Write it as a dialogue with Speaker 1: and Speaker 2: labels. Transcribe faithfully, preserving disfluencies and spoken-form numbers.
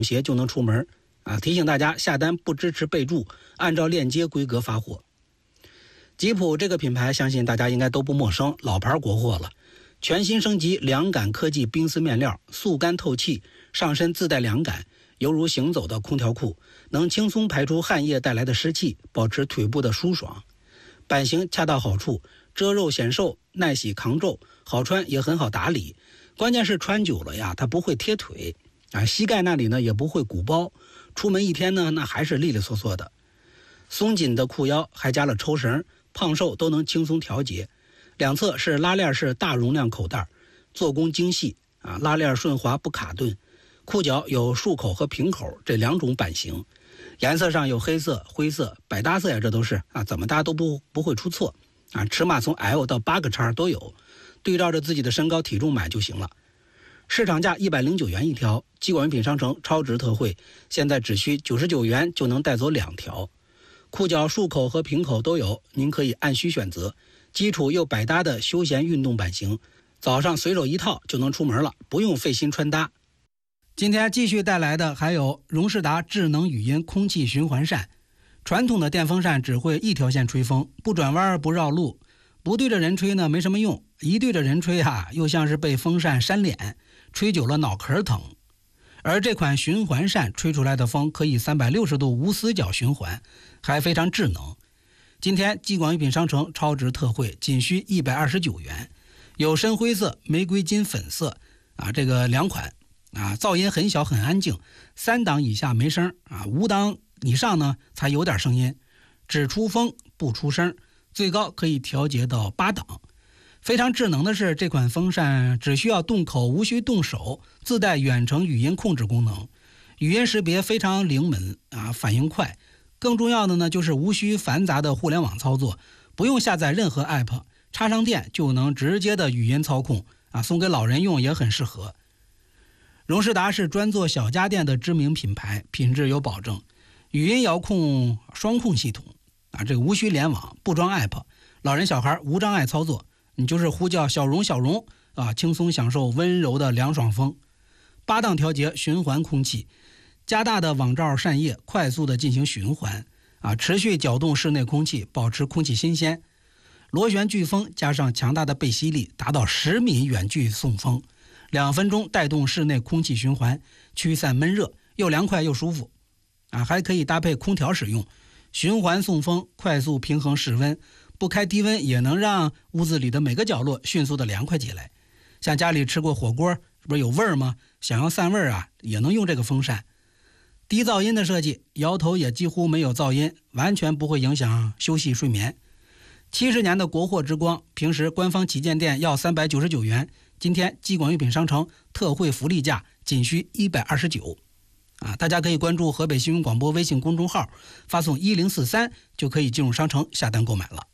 Speaker 1: 鞋就能出门啊！提醒大家下单不支持备注，按照链接规格发货。吉普这个品牌相信大家应该都不陌生，老牌国货了。全新升级凉感科技冰丝面料，速干透气，上身自带凉感，犹如行走的空调裤，能轻松排出汗液带来的湿气，保持腿部的舒爽。版型恰到好处，遮肉显瘦，耐洗抗皱，好穿也很好打理。关键是穿久了呀，它不会贴腿啊，膝盖那里呢也不会鼓包，出门一天呢那还是利利索索的。松紧的裤腰还加了抽绳，胖瘦都能轻松调节。两侧是拉链式大容量口袋，做工精细啊，拉链顺滑不卡顿。裤脚有束口和平口这两种版型，颜色上有黑色、灰色，百搭色呀，这都是啊，怎么搭都不不会出错啊。尺码从 L 到八个叉都有，对照着自己的身高体重买就行了。市场价一百零九元一条，激广用品商城超值特惠，现在只需九十九元就能带走两条。裤脚束口和平口都有，您可以按需选择。基础又百搭的休闲运动版型，早上随手一套就能出门了，不用费心穿搭。今天继续带来的还有荣仕达智能语音空气循环扇。传统的电风扇只会一条线吹风，不转弯不绕路，不对着人吹呢没什么用，一对着人吹哈、啊，又像是被风扇扇脸，吹久了脑壳疼。而这款循环扇吹出来的风可以三百六十度无死角循环，还非常智能。今天激广用品商城超值特惠，仅需一百二十九元，有深灰色、玫瑰金粉色啊，这个两款啊，噪音很小很安静，三档以下没声啊，五档以上呢才有点声音，只出风不出声，最高可以调节到八档。非常智能的是，这款风扇只需要动口，无需动手，自带远程语音控制功能，语音识别非常灵敏啊，反应快。更重要的呢，就是无需繁杂的互联网操作，不用下载任何 app， 插上电就能直接的语音操控啊，送给老人用也很适合。荣仕达是专做小家电的知名品牌，品质有保证，语音遥控双控系统啊，这个无需联网，不装 app， 老人小孩无障碍操作，你就是呼叫小荣小荣啊，轻松享受温柔的凉爽风。八档调节循环空气，加大的网罩扇叶快速的进行循环啊，持续搅动室内空气，保持空气新鲜。螺旋飓风加上强大的背吸力，达到十米远距送风，两分钟带动室内空气循环，驱散闷热，又凉快又舒服啊！还可以搭配空调使用，循环送风，快速平衡室温，不开低温也能让屋子里的每个角落迅速的凉快起来。像家里吃过火锅，不是有味儿吗？想要散味儿啊，也能用这个风扇。低噪音的设计，摇头也几乎没有噪音，完全不会影响休息睡眠。七十年的国货之光，平时官方旗舰店要三百九十九元，今天激广用品商城特惠福利价仅需一百二十九啊！大家可以关注河北新闻广播微信公众号，发送一零四三就可以进入商城下单购买了。